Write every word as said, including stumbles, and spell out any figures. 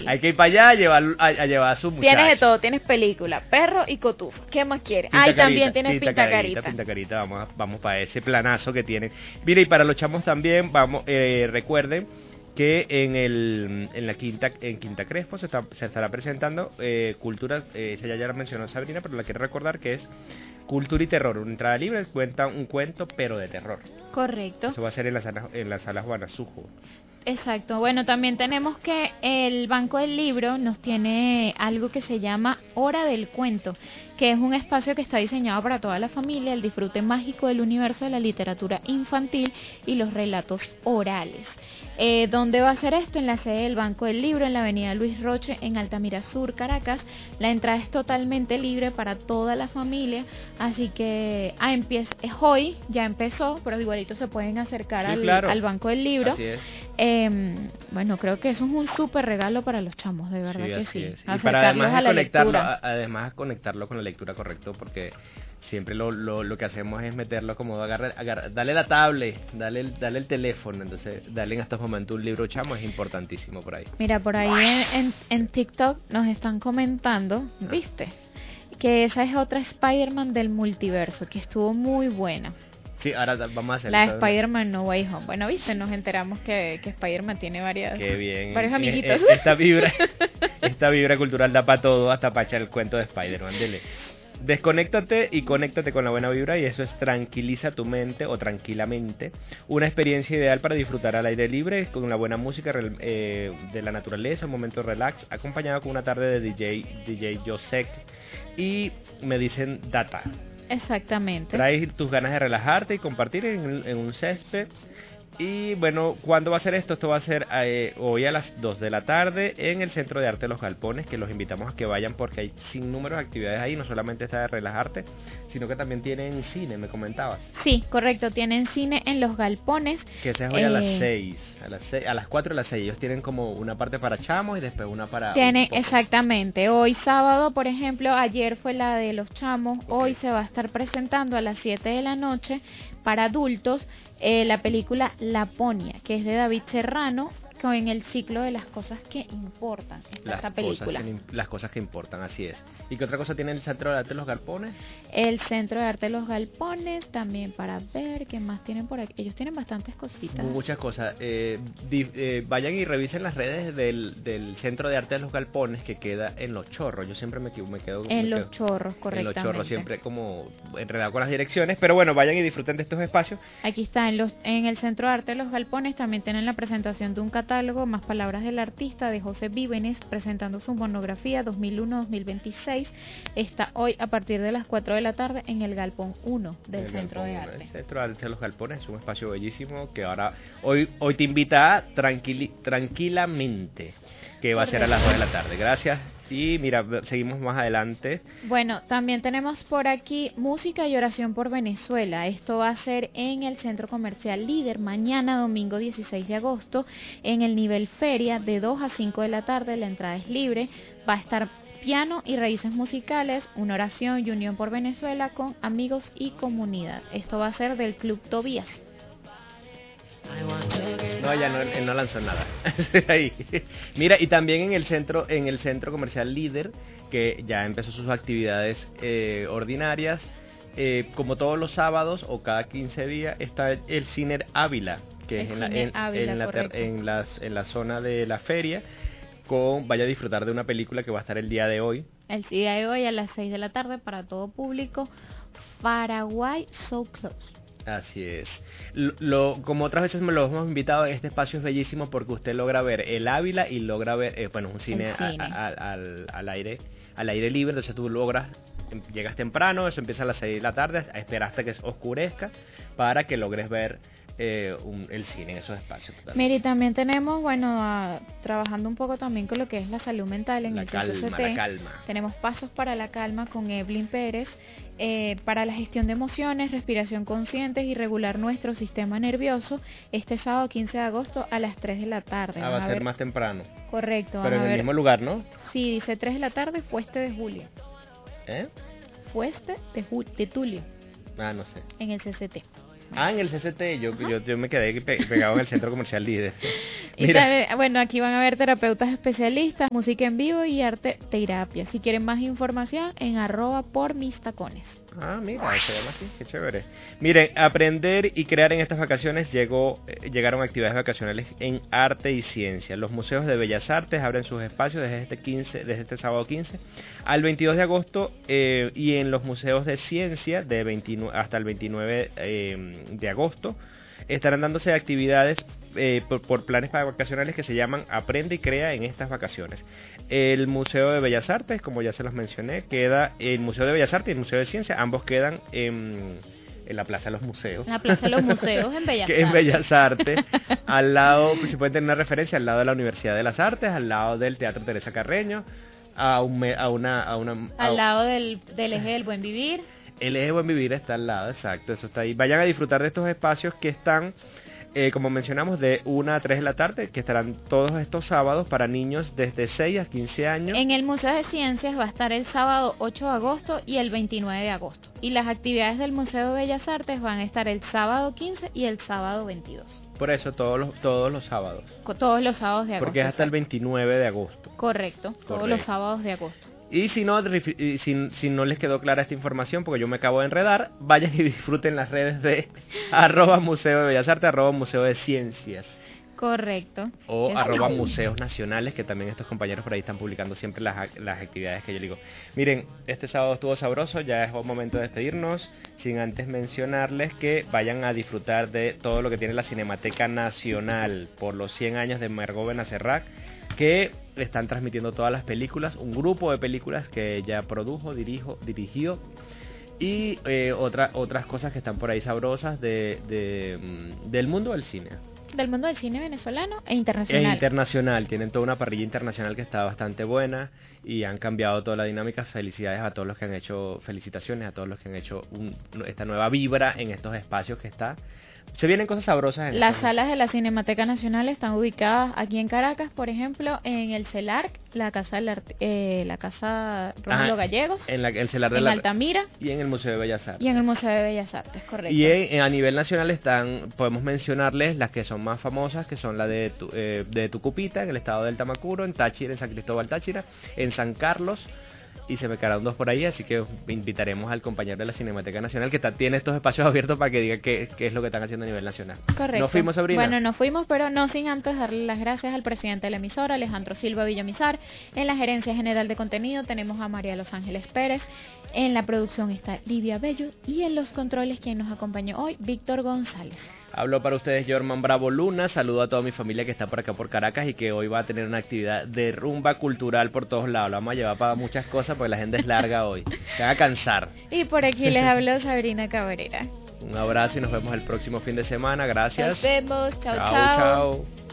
Hay que ir para allá a llevar a, a llevar a su muchacho. Tienes de todo, tienes película, perro y cotufo. ¿Qué más quieres? Ah, y también tienes pinta, pinta carita. Pinta carita, vamos, a, vamos para ese planazo que tienen. Mira, y para los chamos también, vamos, eh, recuerden que en el en la quinta en Quinta Crespo se, está, se estará presentando eh, cultura, eh, ya ya la mencionó Sabrina, pero la quiero recordar que es Cultura y Terror, una entrada libre, cuenta un cuento pero de terror. Correcto. Eso va a ser en la sala, en la sala Juana Sujo. Exacto, bueno, también tenemos que el Banco del Libro nos tiene algo que se llama Hora del Cuento, que es un espacio que está diseñado para toda la familia, el disfrute mágico del universo de la literatura infantil y los relatos orales. Eh, ¿Dónde va a ser esto? En la sede del Banco del Libro, en la avenida Luis Roche, en Altamira Sur, Caracas. La entrada es totalmente libre para toda la familia, así que ah, empieza, es hoy, ya empezó, pero igualito se pueden acercar sí, al, claro. al Banco del Libro. Así es. Eh, bueno, creo que eso es un súper regalo para los chamos, de verdad sí, que así sí. Es. Y para además a la conectarlo, lectura. además conectarlo con la lectura, correcto, porque siempre lo, lo, lo que hacemos es meterlo como agarrar, agarrar, dale la tablet, dale, dale el teléfono, entonces dale en estos momentos un libro chamo es importantísimo por ahí. Mira, por ahí en, en, en TikTok nos están comentando, ¿viste? Que esa es otra Spider-Man del multiverso, que estuvo muy buena. Sí, ahora vamos a hacer la Spider-Man No Way Home. Bueno, viste, nos enteramos que, que Spider-Man tiene varias, Qué bien. varios amiguitos. Esta vibra, esta vibra cultural da para todo, hasta para echar el cuento de Spider-Man. Dele. Desconéctate y conéctate con la buena vibra, y eso es Tranquiliza tu mente o Tranquilamente, una experiencia ideal para disfrutar al aire libre con la buena música eh, de la naturaleza, un momento relax, acompañado con una tarde de D J, D J Josek y me dicen Data. Exactamente. Traes tus ganas de relajarte y compartir en, en un césped. Y bueno, ¿cuándo va a ser esto? Esto va a ser eh, hoy a las dos de la tarde en el Centro de Arte de los Galpones, que los invitamos a que vayan porque hay sin número de actividades ahí, no solamente está de relajarte, sino que también tienen cine, me comentabas. Sí, correcto, tienen cine en los Galpones. Que ese es hoy eh, a las seis, a las seis, a las cuatro a las seis, ellos tienen como una parte para chamos y después una para... Tienen, exactamente, hoy sábado, por ejemplo, ayer fue la de los chamos, okay. Hoy se va a estar presentando a las siete de la noche para adultos, Eh, la película Laponia, que es de David Serrano, en el ciclo de las cosas que importan. Las esta película. Cosas que, las cosas que importan, así es. ¿Y qué otra cosa tiene el Centro de Arte de los Galpones? El Centro de Arte de los Galpones, también para ver qué más tienen por aquí. Ellos tienen bastantes cositas. Muchas cosas. Eh, di, eh, vayan y revisen las redes del, del Centro de Arte de los Galpones, que queda en Los Chorros. Yo siempre me, me quedo... En me Los quedo, Chorros, correctamente. En Los Chorros, siempre como enredado con las direcciones. Pero bueno, vayan y disfruten de estos espacios. Aquí está, en, los, en el Centro de Arte de los Galpones también tienen la presentación de un catálogo, Más Palabras del Artista, de José Vívenes, presentando su monografía dos mil uno a dos mil veintiséis. Está hoy a partir de las cuatro de la tarde en el Galpón uno del el Centro Galpón, de Arte. El Centro de Arte de los Galpones es un espacio bellísimo que ahora hoy hoy te invita a tranquili, tranquilamente, que va a ser a las dos de la tarde. Gracias. Y mira, seguimos más adelante. Bueno, también tenemos por aquí Música y Oración por Venezuela. Esto va a ser en el Centro Comercial Líder, mañana domingo dieciséis de agosto, en el nivel feria, de dos a cinco de la tarde. La entrada es libre. Va a estar piano y raíces musicales, una oración y unión por Venezuela con amigos y comunidad. Esto va a ser del Club Tobías. No, ya no, él no lanzó nada. Ahí. Mira, y también en el centro, en el centro comercial Líder, que ya empezó sus actividades eh, ordinarias, eh, como todos los sábados o cada quince días está el Cine Ávila, que el es en la, en, Ávila, en, la ter, en, las, en la zona de la feria. Con, vaya a disfrutar de una película que va a estar el día de hoy. El día de hoy a las seis de la tarde para todo público. Paraguay So Close. Así es. Lo, lo, como otras veces me lo hemos invitado, este espacio es bellísimo porque usted logra ver el Ávila y logra ver, eh, bueno, un cine, cine. A, a, a, al, al aire al aire libre, entonces tú logras, llegas temprano, eso empieza a las seis de la tarde, esperas hasta que oscurezca para que logres ver Eh, un, el cine en esos espacios. Mira, y también tenemos, bueno, a, trabajando un poco también con lo que es la salud mental en la el calma, C C T. La calma. Tenemos Pasos para la Calma con Evelyn Pérez, eh, para la gestión de emociones, respiración consciente y regular nuestro sistema nervioso, este sábado quince de agosto a las tres de la tarde. Ah, va a ser ver... más temprano. Correcto. Pero en el ver... mismo lugar, ¿no? Sí, dice tres de la tarde, Fueste de Julio. ¿Eh? Fueste de, Ju... de Tulio. Ah, no sé. En el C C T. Ah, en el C C T, yo, yo, yo me quedé pe- pegado en el Centro Comercial Líder. Y también, bueno, aquí van a haber terapeutas especialistas, música en vivo y arte terapia. Si quieren más información, en arroba por mis tacones. Ah, mira, se llama así, qué chévere. Miren, aprender y crear en estas vacaciones llegó, eh, llegaron actividades vacacionales en arte y ciencia. Los museos de Bellas Artes abren sus espacios desde este quince, desde este sábado quince al veintidós de agosto eh, y en los museos de ciencia de veintinueve hasta el veintinueve eh, de agosto estarán dándose actividades eh, por, por planes vacacionales que se llaman Aprende y Crea en estas vacaciones. El Museo de Bellas Artes, como ya se los mencioné, queda el Museo de Bellas Artes y el Museo de Ciencia, ambos quedan en, en la Plaza de los Museos. En la Plaza de los Museos en Bellas Artes. En Bellas Artes, al lado, pues, si pueden tener una referencia, al lado de la Universidad de las Artes, al lado del Teatro Teresa Carreño, a, un, a una... A una a, al lado del, del Eje del Buen Vivir. El Eje Buen Vivir está al lado, exacto, eso está ahí. Vayan a disfrutar de estos espacios que están, eh, como mencionamos, de una a tres de la tarde, que estarán todos estos sábados para niños desde seis a quince años. En el Museo de Ciencias va a estar el sábado ocho de agosto y el veintinueve de agosto. Y las actividades del Museo de Bellas Artes van a estar el sábado quince y el sábado veintidós. Por eso, todos los, todos los sábados. Todos los sábados de agosto. Porque es hasta el veintinueve de agosto. Correcto, todos Correcto. los sábados de agosto. Y si no, si, si no les quedó clara esta información, porque yo me acabo de enredar, vayan y disfruten las redes de arroba Museo de Bellas Artes, arroba Museo de Ciencias. Correcto. O es arroba Museos Nacionales, que también estos compañeros por ahí están publicando siempre las, las actividades que yo digo. Miren, este sábado estuvo sabroso, ya es momento de despedirnos, sin antes mencionarles que vayan a disfrutar de todo lo que tiene la Cinemateca Nacional por los cien años de Margot Benacerrach, que están transmitiendo todas las películas, un grupo de películas que ella produjo, dirijo, dirigió y eh, otra, otras cosas que están por ahí sabrosas de, de, del mundo del cine. Del mundo del cine venezolano e internacional. E internacional, tienen toda una parrilla internacional que está bastante buena y han cambiado toda la dinámica. Felicidades a todos los que han hecho, felicitaciones a todos los que han hecho un, esta nueva vibra en estos espacios que está. Se vienen cosas sabrosas. En Las estos... salas de la Cinemateca Nacional están ubicadas aquí en Caracas, por ejemplo, en el CELAR, la casa, del Art... eh, la casa Rómulo Ajá, Gallegos, en la, el CELAR de en la... Altamira y en el Museo de Bellas Artes. Y en el Museo de Bellas Artes, correcto. Y en, a nivel nacional están, podemos mencionarles las que son más famosas, que son la de, eh, de Tucupita, en el estado del Tamacuro, en Táchira, en San Cristóbal Táchira, en San Carlos, y se me quedaron dos por ahí, así que invitaremos al compañero de la Cinemateca Nacional que tiene estos espacios abiertos para que diga qué, qué es lo que están haciendo a nivel nacional. Correcto. ¿Nos fuimos, Sabrina? Bueno, nos fuimos, pero no sin antes darle las gracias al presidente de la emisora, Alejandro Silva Villamizar. En la gerencia general de contenido tenemos a María Los Ángeles Pérez. En la producción está Lidia Bello y en los controles quien nos acompañó hoy, Víctor González. Hablo para ustedes Jorman Bravo Luna, saludo a toda mi familia que está por acá por Caracas y que hoy va a tener una actividad de rumba cultural por todos lados. La vamos a llevar para muchas cosas porque la gente es larga hoy, se va a cansar. Y por aquí les habló Sabrina Cabrera. Un abrazo y nos vemos el próximo fin de semana, gracias. Nos vemos, chao, chao. Chao, chao.